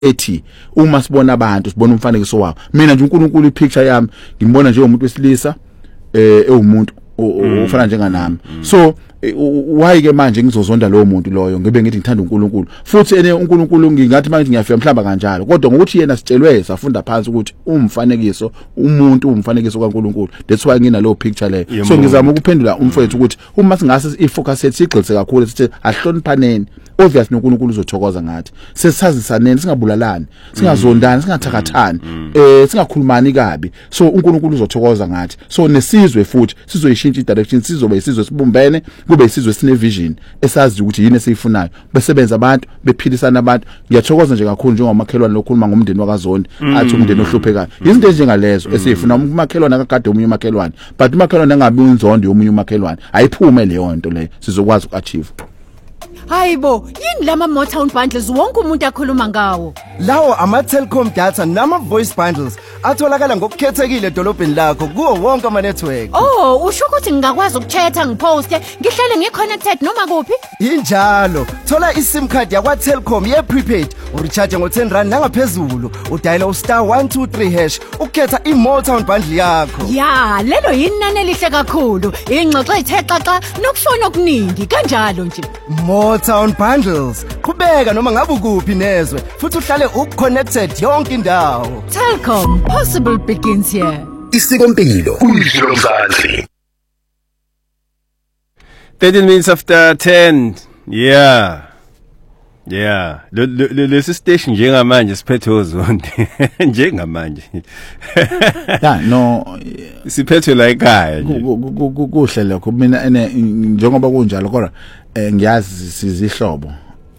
ethi uma sibona abantu sibona umfanekiso wabo mina nje uNkulunkulu ipicture yami ngimbona nje umuntu wesilisa ewumuntu ufana njenganami so why ke manje ngizozonda lowo muntu loyo ngibe ngithi ngithanda uNkulunkulu futhi uNkulunkulu ngingathi manje ngiyafika mhlamba kanjalo kodwa ngokuthi yena sitshelwe safunda phansi ukuthi umfanekiso umuntu umfanekiso kaNkulunkulu that's why ngina lo picture leyo so ngizama ukuphendula umfowethu ukuthi uma singase ifocus ethu sigxilise kakhulu sithi ahloniphaneni obvious noNkulunkulu uzothokoza ngathi sesisazisaneni singabulalani singazondani singathakathani singakhulumani kabi so uNkulunkulu uzothokoza ngathi so nesizwe futhi sizoyishintsha direction sizobe isizwe sibumbene kube isizwe sine vision esazi ukuthi yini esiyifunayo besebenza abantu bephilisana abantu ngiyathokoza nje kakhulu njengomakhelwane lokhuluma ngomndeni wakaZondi athi umndeni ohluphekayo izinto ezingalezo esifuna umakhelwane akagade omunye umakhelwane but umakhelwane angabi unzondo yomunye umakhelwane ayiphume leyo nto leyo sizokwazi ukachieve. Hayibo, yini lama Motown bundles wonke umuntu akhuluma ngawo? Lawo ama Telkom data nama voice bundles atholakala ngokukhethekile edolobheni lakho kuwo wonke ama network. Oh, usho ukuthi ngingakwazi ukuthetha ngiposte, ngihlele ngiconnected noma kuphi? Injalo, thola iSIM card yakwa Telkom ye prepaid, urecharge ngo R10 nangaphezulu, udial *123# ukhetha iMotown bundle yakho. Ya, lelo yinani elihle kakhulu. Ingxoxo ethe xaxa nokushona okuningi kanjalo nje. Motown bundles kubeka noma ngabe kuphi nezwe futhi uhlale uconnected yonke indawo. Telkom, possible begins here. Isikompilo kuyishilo mzansi. 13 minutes after 10. Yeah. Lesi station njengamanje siphethe oZondi njengamanje. Yeah, no siphethe la ekhaya nje. Kuhle lokho mina njengoba kunjalo kodwa ngiyazi sizihlobo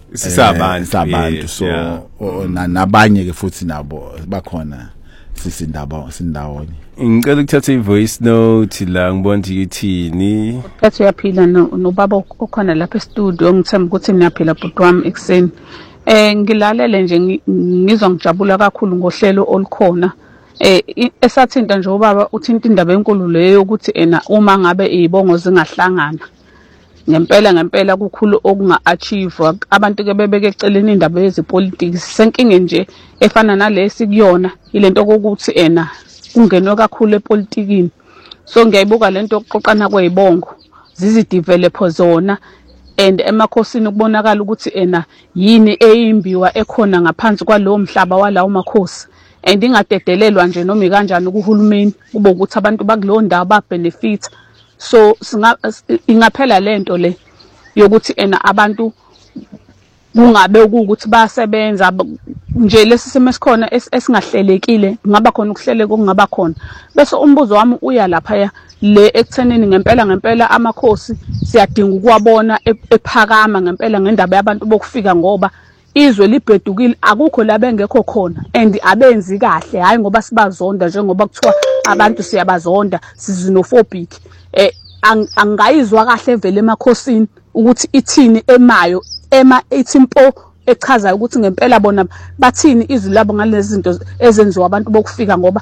sabantu so nabanye ke futhi nabo bakhona sindawonye. Ngicela ukuthatha ivoice note la ngibona ukuthi ithini. Kathi uyaphila nobaba okhona lapha e-studio ngithemba ukuthi niyaphila bhuti wami ekseni. Ngilalele nje ngizwa ngijabula kakhulu ngohlelo olukhona. Esathinta nje ubaba uthinta indaba enkulu leyo ukuthi uma ngabe izibongo zingahlangana. Ngempela kukhulu okunga-achieve abantu ke bebeke eceleni indaba yezipolitics senkinge nje efana nalesi kuyona ilento kokuthi kungenwe kakhulu epolitikini so ngiyayibuka lento yokuqoqana kwezibongo zizidevelop zona and emakhosini kubonakala ukuthi yini eyimbiwa ekhona ngaphansi kwalowo mhlaba walawo makhosi and ingadedelelwa nje noma ikanjani kuhulumeni kube ukuthi abantu bakulowo ndawo ba benefit so ingaphela lento le yokuthi abantu kungabe ukuthi bayasebenza nje lesi simo esikhona esingahlelekile ngaba khona ukuhleleka okungaba khona bese umbuzo wami uya lapha le ekuthenini ngempela amakhosi siyadinga ukuwabona ephakama ngempela ngendaba yabantu bokufika ngoba izwe libhedukile akukho la bengekho khona and abenzi kahle hayi ngoba sibazonda njengoba kuthiwa abantu siyabazonda sizinophobic angayizwa kahle vele emakhosini ukuthi ithini ithi mpo echazayo ukuthi ngempela bona bathini izwi labo ngalezi zinto ezenziwa abantu bokufika ngoba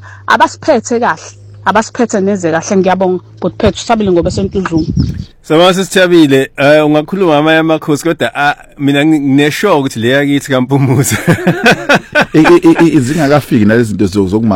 abasiphethe neze kahle ngiyabonga butphethe usabile ngoba sentuzuma Sama sisithabile ungakhuluma amanye amakhosi kodwa mina ngineshow ukuthi le yakithi kaMpumuza izingakafiki nalezi zinto zokuma